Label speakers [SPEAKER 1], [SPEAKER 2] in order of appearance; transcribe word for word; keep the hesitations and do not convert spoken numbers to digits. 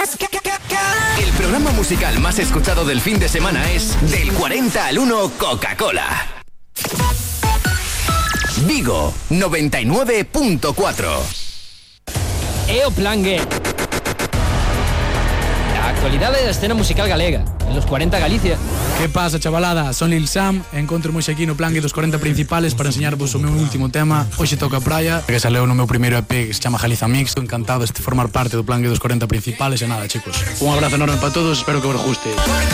[SPEAKER 1] El programa musical más escuchado del fin de semana es Del cuarenta al uno Coca-Cola. Vigo, noventa y nueve punto cuatro.
[SPEAKER 2] E o Plan G. A actualidade da escena musical galega, en los cuarenta Galicia.
[SPEAKER 3] Que pasa, chavalada? Son Lil Sam, encontro-mos aquí no Plan G dos cuarenta principales para enseñarvos o meu último tema. Hoxe toca a praia, que saleu no meu primeiro E P que se chama Jaliza Mix. Estou encantado de formar parte do Plan G dos cuarenta principales e nada, chicos. Un abrazo enorme para todos, espero que vos guste.